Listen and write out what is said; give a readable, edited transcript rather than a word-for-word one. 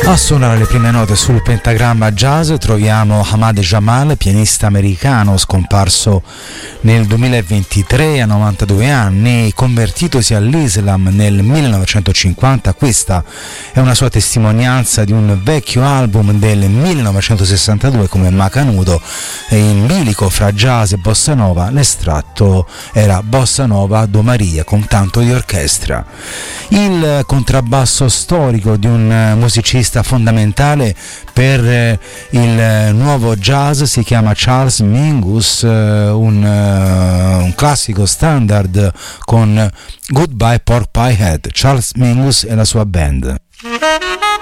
A suonare le prime note sul pentagramma jazz troviamo Ahmad Jamal, pianista americano scomparso nel 2023 a 92 anni, convertitosi all'Islam nel 1950. Questa è una sua testimonianza di un vecchio album del 1962 come Macanudo, in bilico fra jazz e bossa nova. L'estratto era Bossa Nova do Maria con tanto di orchestra. Il contrabbasso storico di un musicista fondamentale per il nuovo jazz si chiama Charles Mingus, un classico standard con Goodbye Pork Pie Head. Charles Mingus e la sua band.